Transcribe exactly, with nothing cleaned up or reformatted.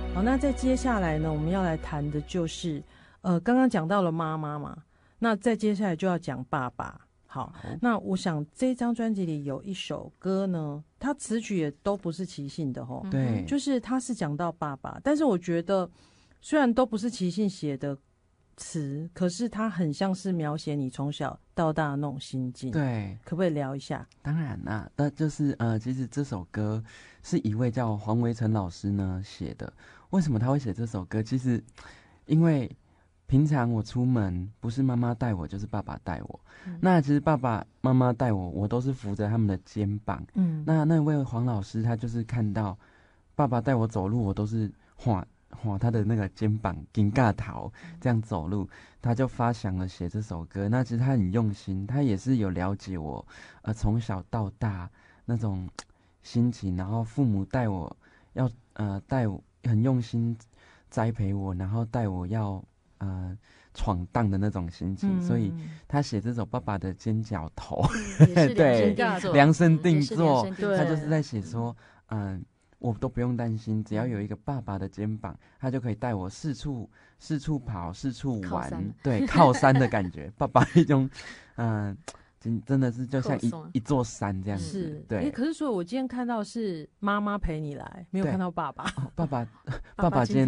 好，那在接下来呢，我们要来谈的就是，呃，刚刚讲到了妈妈嘛，那再接下来就要讲爸爸。好，那我想这张专辑里有一首歌呢，它词曲也都不是齐信的吼， 对， 就是它是讲到爸爸，但是我觉得虽然都不是齐信写的词，可是它很像是描写你从小到大的那种心境。 对， 可不可以聊一下？ 当然啦，那就是呃，其实这首歌是一位叫黄维成老师呢写的。为什么他会写这首歌？其实因为平常我出门不是妈妈带我，就是爸爸带我。嗯、那其实爸爸妈妈带我，我都是扶着他们的肩膀。嗯，那那位黄老师他就是看到爸爸带我走路，我都是晃晃他的那个肩膀，紧尬头这样走路，他就发想了写这首歌。那其实他很用心，他也是有了解我，呃，从小到大那种心情，然后父母带我要呃带我很用心栽培我，然后带我要。呃，闯荡的那种心情，嗯、所以他写这首《爸爸的尖角头》 对， 量身定做，他就是在写说，嗯、呃，我都不用担心，只要有一个爸爸的肩膀，他就可以带我四处四处跑，四处玩，对，靠山的感觉，爸爸一种，嗯、呃。真真的是就像一一座山这样子， 是对。 欸、可是说我今天看到是妈妈陪你来，没有看到爸爸。 哦、爸爸，爸爸今天